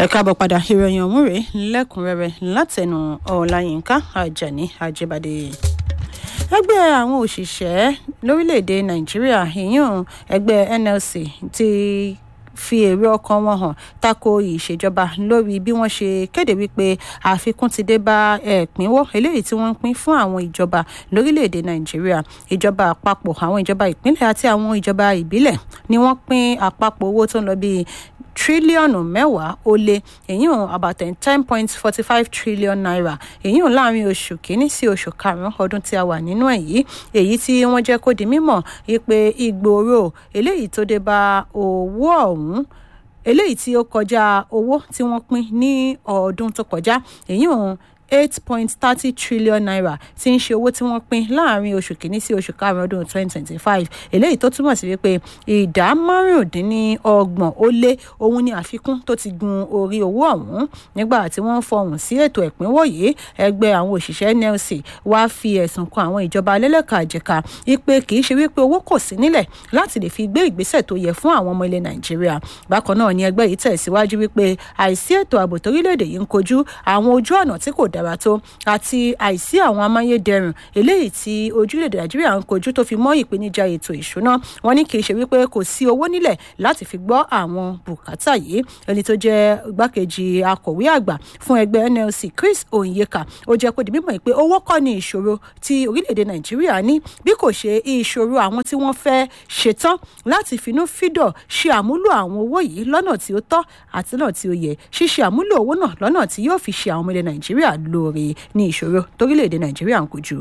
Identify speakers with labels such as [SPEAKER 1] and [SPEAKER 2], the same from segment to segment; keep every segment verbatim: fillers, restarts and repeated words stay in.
[SPEAKER 1] ẹ káàbọ̀ padà ìròyìn ọ̀hún rèé lẹ́kùnrẹ́rẹ́ látẹnu Ọláyínká Àjàní Àjẹbàdé. ẹgbẹ́ àwọn òṣìṣẹ́ lórílẹ̀‐èdè Nàìjíríà ìyún ẹgbẹ́ N L C ti fi èrò ọkàn wọn hàn tako ìṣèjọba lórí bí wọ́n ṣe kéde wípé àfikún ti dé bá ẹ̀pínwó eléyìí tí wọ́n ń pín fún àwọn ìjọba lórílẹ̀‐èdè Nàìjíríà. ìjọba àpapọ̀, àwọn ìjọba ìpínlẹ̀ àti àwọn ìjọba ìbílẹ̀ ni wọ́n pín àpapọ̀ owó tó ń lọ bíi tírílíọ̀nù mẹ́wàá ó lé èyíùn about ten point four five trillion naira èyíùn láàrin oṣù kínní sí oṣù karùn-ún ọdún tí a wà nínú ẹ̀ yìí èyí tí wọ́n jẹ́ kó di mímọ̀ wípé ìgbòòrò eléyìí tó dé bá owó ọ̀hún eléyìí tí ó kọjá owó tí wọ́n pín ní ọdún tó kọjá èyíùn eight point three trillion naira tí ń ṣe owó tí wọ́n pín láàrin oṣù kìíní sí oṣù karùn-ún ọdún twenty twenty-five eléyìí tó túmọ̀ sí wípé ìdá márùndínlọ́gbọ̀n ó lé òun ni àfikún tó ti gun orí owó ọ̀hún. nígbà tí wọ́n ń fọhùn sí ètò ẹ̀pínwó yìí ẹgbẹ́ àwọn òṣìṣẹ́ N L C wá fi ẹ̀sùn kan àwọn ìjọba alẹ́lẹ́kàjẹ̀ka wípé kì í ṣe wípé owó kò sí nílẹ̀ láti lè fi gbé ìgbésẹ̀ tó yẹ fún àwọn ọmọ ilẹ̀ Nàìjíríà. bákan náà ni ẹgbẹ́ yìí tẹ̀síwájú wípé àìsí ètò ààbò torílẹ̀-èdè yìí ń kojú àwọn ojú ọ̀nà tí kò dára tó àti àìsí àwọn amáyédẹrùn eléyìí tí orílẹ̀-èdè Nàìjíríà ń kojú tó fi mọ́ ìpèníjà ètò ìṣúná. wọ́n ní kì í ṣe wípé kò sí owó nílẹ̀ láti fi gbọ́ àwọn bùkátà yìí. ẹni tó jẹ́ igbákejì akọ̀wé àgbà fún ẹgbẹ́ N L C Chris Onyeka ó jẹ́ kó di mímọ̀ pé owó kọ́ ni ìṣòro tí orílẹ̀-èdè Nàìjíríà ní bí kò ṣe ìṣòro àwọn tí wọ́n fẹ́ ṣetán láti finú fídọ̀ ṣe àmúlò àwọn owó yìí lọ́nà tí ó tọ́ àti lọ́nà tí ó yẹ. ṣíṣe àmúlò owó náà lọ́nà tí yóò fi ṣe àwọn ọmọ ilẹ̀ Nàìjíríà lóore ní ìṣòro torílẹ̀-èdè Nàìjíríà ń kojú.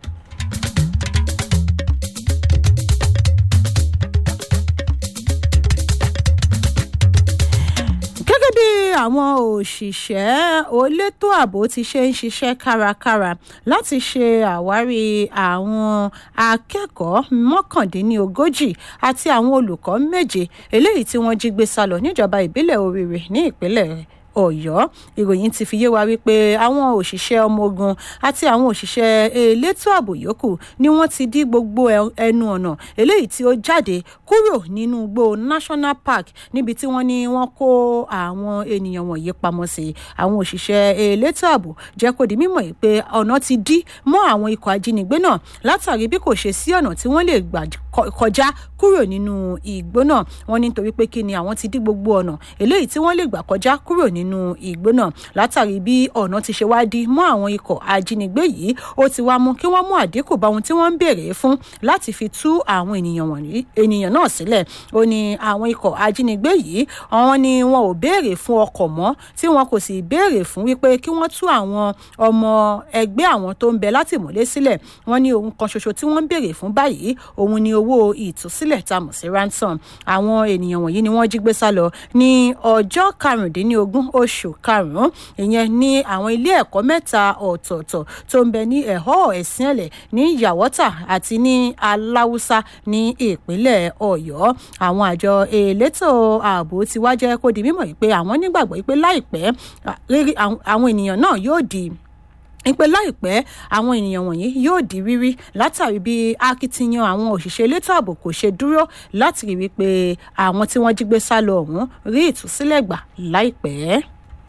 [SPEAKER 1] gẹ́gẹ́ bí àwọn òṣìṣẹ́ olétò ààbò ti ṣe ń ṣiṣẹ́ kárakára láti ṣe àwárí àwọn akẹ́kọ̀ọ́ mọ́kàndínlógójì àti àwọn olùkọ́ méje eléyìí tí wọ́n jí gbé sálọ níjọba ìbílẹ̀ Oríire ní ìpínlẹ̀ Ọ̀yọ́. ìròyìn ti fi yé wa wípé àwọn òṣìṣẹ́ ọmọ ogun àti àwọn òṣìṣẹ́ elétò ààbò yòókù ni wọ́n ti dí gbogbo ẹnu ọ̀nà eléyìí tí ó jáde kúrò nínú igbó National Park níbi tí wọ́n ní wọ́n kó àwọn ènìyàn wọ̀nyí pamọ́ sí. àwọn òṣìṣẹ́ elétò ààbò jẹ́ kó di mímọ̀ pé ọ̀nà ti dí mọ́ àwọn ikọ̀ ajínigbé náà látàrí bí kò ṣe sí ọ̀nà tí wọ́n lè gbà kọjá kúrò nínú igbó náà. wọ́n ní nítorí pé kí ni àwọn ti dí gbogbo ọ̀nà eléyìí tí wọ́n lè gbà kọjá kúrò nínú nínú igbó náà látàrí bí ọ̀nà ti ṣe wá di mọ́ àwọn ikọ̀ ajínigbé yìí ó ti wá mú kí wọ́n mú àdínkù bá ohun tí wọ́n ń béèrè fún láti fi tú àwọn ènìyàn wọ̀nyí ènìyàn náà sílẹ̀. ó ní àwọn ikọ̀ ajínigbé yìí àwọn ni wọn ò béèrè fún ọkọ̀ mọ́ tí wọn kò sì béèrè fún wípé kí wọ́n tú àwọn ọmọ ẹgbẹ́ àwọn tó ń bẹ látìmọ́lé sílẹ̀. wọ́n ní ohun kan ṣoṣo tí wọ́n ń béèrè fún báyìí òun ni owó ìtúsílẹ̀ tá a mọ̀ sí ransom. àwọn ènìyàn wọ̀nyí ni wọ́n jí gbé sálọ ní ọjọ́ karùndínlógún oṣù karùn-ún ìyẹn ní àwọn ilé ẹ̀kọ́ mẹ́ta ọ̀tọ̀ọ̀tọ̀ tó ń bẹ ní ẹ̀họ́ ẹ̀sìnẹ̀lẹ̀ ní Yàwọ́tà àti ní Aláwùsá ní ìpínlẹ̀ Ọ̀yọ́. àwọn àjọ elétò ààbò ti wá jẹ́ kó di mímọ̀ pé àwọn nígbàgbọ́ pé láìpẹ́ àwọn ènìyàn náà yóò di ìpè láìpẹ́ àwọn ènìyàn wọ̀nyí yóò di rírí látàrí bí akitiyan àwọn òṣìṣẹ́ elétò ààbò kò ṣe dúró láti rí wípé àwọn tí wọ́n jí gbé sálọ ọ̀hún rí ìtúsílẹ̀ gbà láìpẹ́.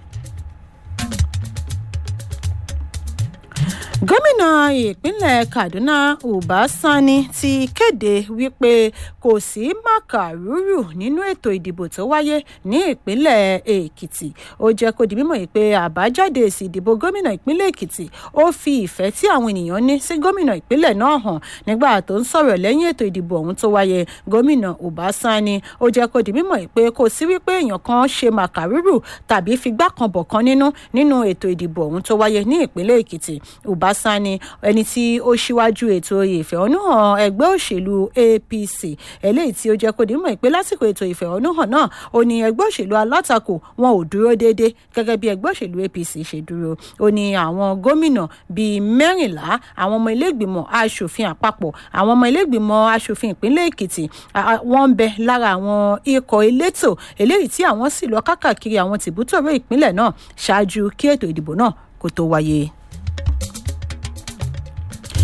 [SPEAKER 1] gómìnà ìpínlẹ̀ Kaduna Uba Sani ti kéde wípé kò sí màkàrúrù nínú ètò ìdìbò tó wáyé ní ìpínlẹ̀ Èkìtì. ó jẹ́ kó di mímọ̀ pé àbájáde èsì ìdìbò gómìnà ìpínlẹ̀ Èkìtì ó fi ìfẹ́ tí àwọn ènìyàn ní sí gómìnà ìpínlẹ̀ náà hàn. nígbà tó ń sọ̀rọ̀ lẹ́yìn ètò ìdìbò ọ̀hún tó wáyé gómìnà Uba Sani ó jẹ́ kó di mímọ̀ pé kò sí wípé èèyàn kan ṣe màkàrúrù tàbí figbá kan bọ̀ kan nínú nínú ètò ìdìbò ọ̀hún tó wáyé ní ìpínlẹ̀ Èkìtì. Uba Sani ẹni tí ó ṣíwájú ètò ìfẹ̀hónúhàn ẹgbẹ́ òṣèlú A P C eléyìí tí ó jẹ́ kó di mọ̀ pé lásìkò ètò ìfẹ̀hónúhàn náà ó ní ẹgbẹ́ òṣèlú alátakò wọn ò dúró déédé gẹ́gẹ́ bí ẹgbẹ́ òṣèlú A P C ṣe dúró. ó ní àwọn gómìnà bíi mẹ́rìnlá àwọn ọmọ ilé-ìgbìmọ̀ aṣòfin àpapọ̀ àwọn ọmọ ilé-ìgbìmọ̀ aṣòfin ìpínlẹ̀ Èkìtì wọ́n ń bẹ lára àwọn ikọ̀ elétò eléyìí tí àwọn sì lọ káàkiri àwọn tìbútòrò ìpínlẹ̀ náà ṣáájú kí ètò ìdìbò náà kó tó wáyé.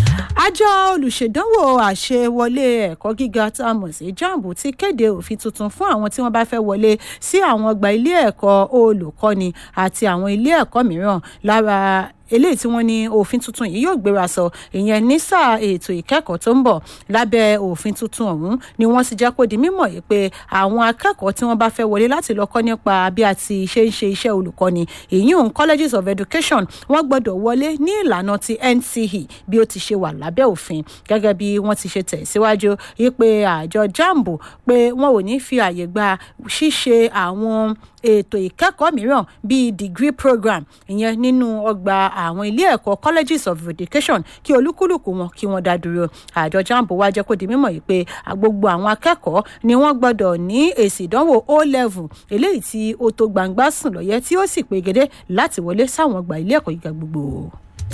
[SPEAKER 1] àjọ olùṣèdánwò àṣewọlé ẹ̀kọ́ gíga tá a mọ̀ sí jamb ti kéde òfin tuntun fún àwọn tí wọ́n bá fẹ́ wọlé sí àwọn ọgbà ilé ẹ̀kọ́ olùkọ́ni àti àwọn ilé ẹ̀kọ́ mìíràn. Lára eléyìí tí wọ́n ní òfin tuntun yìí yóò gbéra sọ ìyẹn ní sáà ètò ìkẹ́kọ̀ọ́ tó ń bọ̀. Lábẹ́ òfin tuntun ọ̀hún ni wọ́n sì jẹ́ kó di mímọ̀ yìí pé àwọn akẹ́kọ̀ọ́ tí wọ́n bá fẹ́ wọlé láti lọ kọ́ nípa bí a ti ṣe ń ṣe iṣẹ́ olùkọ́ni ìyún colleges of education wọ́n gbọ́dọ̀ wọlé ní ìlànà ti N C E bí ó ti ṣe wà lábẹ́ òfin. Gẹ́gẹ́ bí wọ́n ti ṣe tẹ̀síwájú yìí pé àjọ jamb pé wọn ò ní fi àyè gba ṣíṣe àwọn ètò ìkẹ́kọ̀ọ́ mìíràn bíi degree program ìyẹn nínú ọgbà àwọn ilé ẹ̀kọ́ colleges of education kí olúkúlùkù wọn kí wọ́n dá dúró. Àjọ jamb wá jẹ́ kó di mímọ̀ yìí pé gbogbo àwọn akẹ́kọ̀ọ́ ni wọ́n gbọ́dọ̀ ní èsì ìdánwò O level eléyìí tí ó tó gbangba sùn lọ́yẹ́ tí ó sì pegedé láti wọlé sáwọn ọgbà ilé ẹ̀kọ́ gíga gbogbo.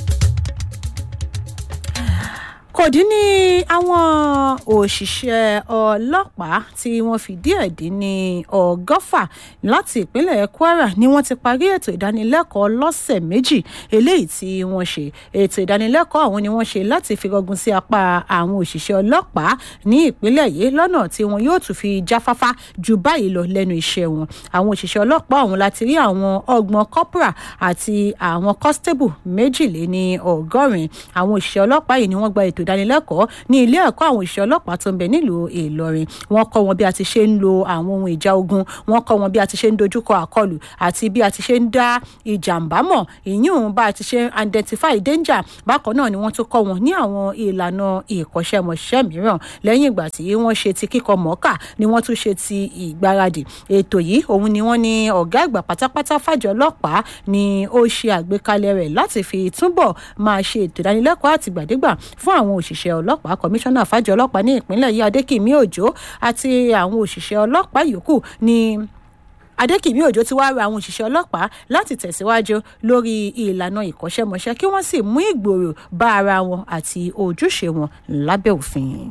[SPEAKER 1] Kò dín ní àwọn òṣìṣẹ́ ọlọ́pàá tí wọ́n fìdí ẹ̀ dín ní ọgọ́fà láti ìpínlẹ̀ Kwara ni wọ́n ti parí ètò ìdánilẹ́kọ̀ọ́ lọ́sẹ̀ méjì eléyìí tí wọ́n ṣe. Ètò ìdánilẹ́kọ̀ọ́ ọ̀hún ni wọ́n ṣe láti fi rọgùn sí apá àwọn òṣìṣẹ́ ọlọ́pàá ní ìpínlẹ̀ yìí lọ́nà tí wọn yóò tún fi jáfáfá ju báyìí lọ lẹ́nu iṣẹ́ wọn. Àwọn òṣìṣẹ́ ọlọ́pàá ọ̀hún láti rí àwọn ọgbọ̀n corporal àti àwọn constable méjìléní ọgọ́rin. Àwọn òṣìṣẹ́ ọlọ́pàá yìí ni wọ́n gba ètò ìdánilẹ́kọ̀ọ́ ní ilé ẹ̀kọ́ àwọn òṣìṣẹ́ ọlọ́pàá tó ń bẹ nílùú Ìlọrin. Wọ́n kọ́ wọn bí a ti ṣe ń lo àwọn ohun ìjà ogun, wọ́n kọ́ wọn bí a ti ṣe ń dojúkọ àkọlù àti bí a ti ṣe ń dá ìjàmbá mọ̀, ìyún bá a ti ṣe ń identify danger. Bákan náà ni wọ́n tún kọ́ wọn ní àwọn ìlànà ìkọ́ṣẹ́mọṣẹ́ mìíràn. Lẹ́yìn ìgbà tí wọ́n ṣe ti kíkọ mọ̀ọ́kà ni wọ́n tún ṣe ti ìgbáradì. Ètò yìí òun ni wọ́n ní ọ̀gá àgbà pátápátá fàjọ ọlọ́pàá ni ó ṣe àgbékalẹ̀ rẹ̀ láti fi túbọ̀ máa ṣe ètò ìdánilẹ́kọ̀ọ́ àtìgbàdégbà fún àwọn òṣìṣẹ́ ọlọ́pàá. Kọmíṣánná fàjọ ọlọ́pàá ní ìpínlẹ̀ yìí Adékìmí Òjó àti àwọn òṣìṣẹ́ ọlọ́pàá yòókù ní Adékìmí Òjó ti wá rọ àwọn òṣìṣẹ́ ọlọ́pàá láti tẹ̀síwájú lórí ìlànà ìkọ́ṣẹ́mọṣẹ́ kí wọ́n sì mú ìgbòòrò bá ara wọn àti ojúṣe wọn lábẹ́ òfin.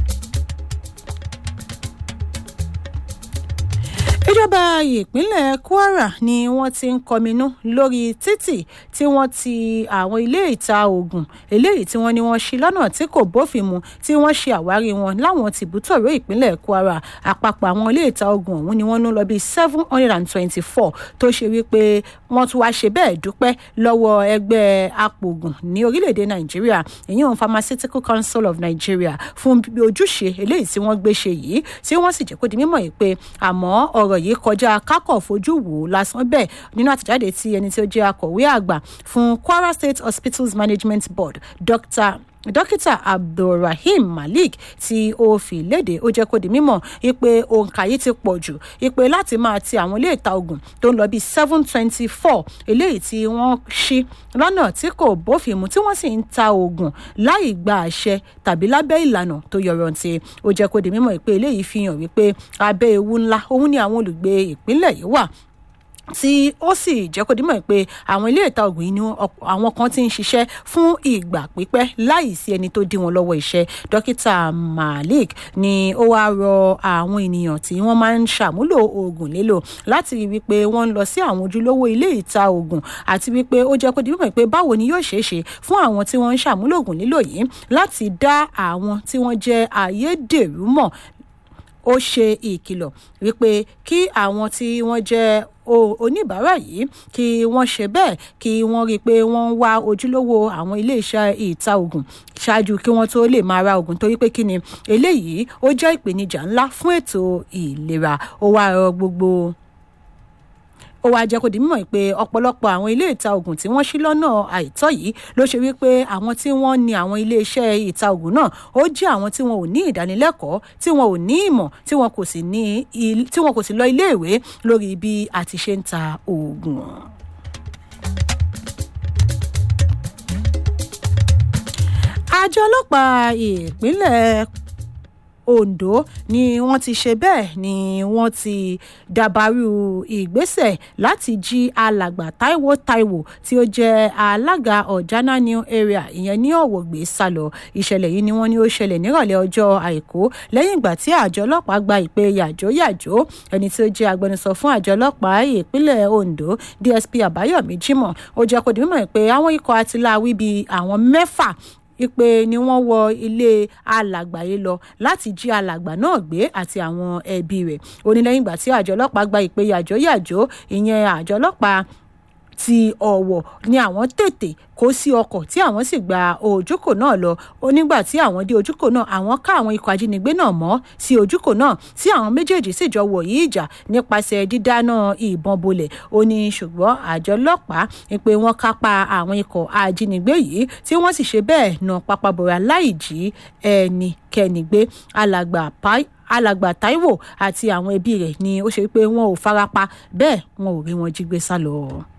[SPEAKER 1] Ìjọba ìpínlẹ̀ Kwara ni wọ́n ti ń kọminú lórí títì tí wọ́n ti àwọn ilé ìta oògùn eléyìí tí wọ́n ní wọ́n ṣí lọ́nà tí kò bófin mu tí wọ́n ṣe àwárí wọn láwọn tìbútòrò ìpínlẹ̀ Kwara. Àpapọ̀ àwọn ilé ìta oògùn ọ̀hún ni wọ́n ná lọ bí seven hundred and twenty-four tó ṣe wípé wọ́n tún wá ṣe bẹ́ẹ̀ dúpẹ́ lọ́wọ́ ẹgbẹ́ apòògùn ní orílẹ̀-èdè Nàìjíríà ìyẹn Pharmaceutical Council of Nigeria fún ojúṣe eléyìí tí wọ́n gbé ṣe yìí tí wọ́n sì jẹ́ kó di mímọ̀ yìí pé àmọ́ ọ̀rọ̀ yìí kọjá kákọ̀ fojú wò lásán bẹ́ẹ̀. Nínú àtẹ̀jáde tí ẹni tí ó jẹ́ akọ̀wé àgbà fún Kwara State Hospitals Management Board Dr dókítà Abdulrahim Malik tí ó fi léde ó jẹ́ kó di mímọ̀ ipe òǹkà yìí ti pọ̀ jù ipe láti máa ti àwọn ilé ìta oògùn tó ń lọ bí seven twenty four eléyìí tí wọ́n ṣí lọ́nà tí kò bófin mu tí wọ́n sì ń ta oògùn láì gba àṣẹ tàbí lábẹ́ ìlànà tó yọrantí. Ó jẹ́ kó di mímọ̀ ipe eléyìí fi hàn wípé abẹ́ ewu ńlá òun ni àwọn olùgbé ìpínlẹ̀ yìí wà tí ó sì jẹ́ kó dímọ̀ pé àwọn ilé ìta oògùn yìí ni àwọn kan ti ń ṣiṣẹ́ fún ìgbà pípẹ́ láì sí ẹni tó dí wọn lọ́wọ́ iṣẹ́. Dókítà Malik ni ó wá rọ àwọn ènìyàn tí wọ́n máa ń ṣàmúlò oògùn lílò láti rí wípé wọ́n ń lọ sí àwọn ojúlówó ilé ìta oògùn àti wípé ó jẹ́ kó dímọ̀ pé báwo ni yóò ṣeé ṣe fún àwọn tí wọ́n ń ṣàmúlò oògùn lílò yìí láti dá àwọn tí wọ́n jẹ́ ayédèrú mọ̀. Ó ṣe ìkìlọ̀ wípé kí àwọn tí wọ́n jẹ́ oníbàárà yìí kí wọ́n ṣe bẹ́ẹ̀ kí wọ́n rí i pé wọ́n ń wá ojúlówó àwọn iléeṣẹ́ ìta oògùn ṣáájú kí wọ́n tó lè máa ra oògùn torí pé kí ni eléyìí ó jẹ́ ìpèníjà ńlá fún ètò ìlera. Ó wá rọ gbogbo ó wá jẹ́ kó di mímọ̀ pé ọ̀pọ̀lọpọ̀ àwọn ilé ìta oògùn tí wọ́n ṣí lọ́nà àìtọ́ yìí ló ṣe wípé àwọn tí wọ́n ní àwọn iléeṣẹ́ ìta oògùn náà ó jẹ́ àwọn tí wọn ò ní ìdánilẹ́kọ̀ọ́ tí wọn ò ní ìmọ̀ tí wọn kò sì ní tí wọn kò sì lọ iléèwé lórí bí a ti ṣe ń ta oògùn. Àjọ ọlọ́pàá ìpínlẹ̀ Ondo ni wọ́n ti ṣe bẹ́ẹ̀ ni wọ́n ti dàbàrú ìgbésẹ̀ láti jí alàgbà Táíwò Táíwò tí ó jẹ́ alága Ọ̀jánà New Area ìyẹn ní Ọ̀wọ̀ gbé sálọ. Ìṣẹ̀lẹ̀ yìí ni wọ́n ní ó ṣẹlẹ̀ nírọ̀lẹ́ ọjọ́ Àìkú lẹ́yìn ìgbà tí àjọ ọlọ́pàá gba ìpè yàjóyàjó. Ẹni tí ó jẹ́ agbẹnusọ fún àjọ ọlọ́pàá ìpínlẹ̀ Ondo D S P Àbáyọ̀mí Jímọ̀ ó jẹ́ kó di mímọ̀ pé àwọn ikọ̀ àtìláwí bíi àwọn mẹ́fà ìpè ni wọ́n wọ ilé alàgbà yìí lọ láti jí alàgbà náà gbé àti àwọn ẹbí rẹ̀. Ó ní lẹ́yìn ìgbà tí àjọ ọlọ́pàá gba ìpè yàjóyàjó, ìyẹn àjọ ọlọ́pàá ti Ọ̀wọ̀ ni àwọn tètè kó sí ọkọ̀ tí àwọn sì gba ojúkò náà lọ. Ó nígbà tí àwọn dé ojúkò náà, àwọn ká àwọn ikọ̀ ajínigbé náà mọ́ sí ojúkò náà tí àwọn méjèèjì sì jọ wọ̀ yí ìjà nípasẹ̀ dídáná ìbọn bolẹ̀. Ó ní ṣùgbọ́n àjọ ọlọ́pàá pé wọ́n kápá àwọn ikọ̀ ajínigbé yìí tí wọ́n sì ṣe bẹ́ẹ̀ na pápábọ̀rà láì jí ẹnikẹ́ni gbé. alàgbà pai alàgbà Táíwò àti àwọn ẹbí rẹ̀ ni ó ṣe pé wọn ò farapa, bẹ́ẹ̀ wọn ò rí wọn jí gbé sá lọ.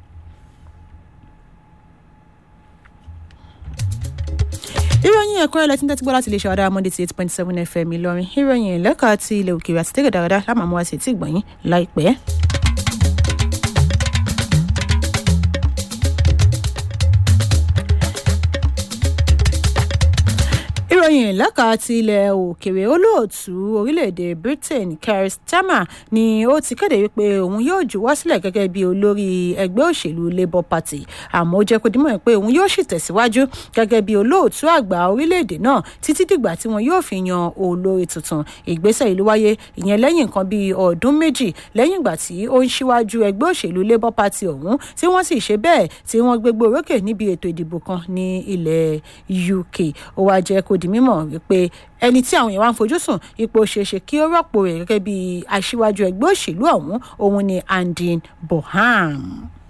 [SPEAKER 1] ìròyìn ẹ̀kọ́ ẹ̀lẹ́ tí ń tẹ́tí gbọ́ láti lè ṣe ọ̀dà Monday eight point seven F M Ìlọrin. ìròyìn ẹ̀lẹ́ka ti ilẹ̀ òkèèrè àti tẹ́gẹ̀ dáradára lámàmú wa sí ti gbọ̀nyìn láìpẹ́. ìròyìn ìlẹ́ka ti ilẹ̀ òkèèrè olóòtú orílẹ̀-èdè Britain Keir Starmer ni ó ti kéde wípé òun yóò juwọ́ sílẹ̀ gẹ́gẹ́ bí olórí ẹgbẹ́ òṣèlú Labour Party, àmọ́ ó jẹ́ kó dímọ̀ pé òun yóò sì tẹ̀síwájú gẹ́gẹ́ bí olóòtú àgbà orílẹ̀-èdè náà títí dìgbà tí wọn yóò fi yan olórí tuntun. Ìgbésẹ̀ ìlú wáyé ìyẹn lẹ́yìn nǹkan bíi ọdún méjì lẹ́yìn ìgbà tí ó ń ṣíwájú ẹgbẹ́ òṣèlú Labour Party ọ̀hún tí wọ́n sì ṣe bẹ́ẹ̀ tí wọ́n gbégbó orókè níbi ètò ìdìbò kan ní ilẹ̀ U K. Ó wá jẹ́ kó di mímọ̀ wípé ẹni tí àwọn èèyàn wá ń fojú sùn ipò ṣeéṣe kí ó rọ́pò rẹ̀ gẹ́gẹ́ bí aṣíwájú ẹgbẹ́ òṣèlú ọ̀hún òun ni Andy Bonham.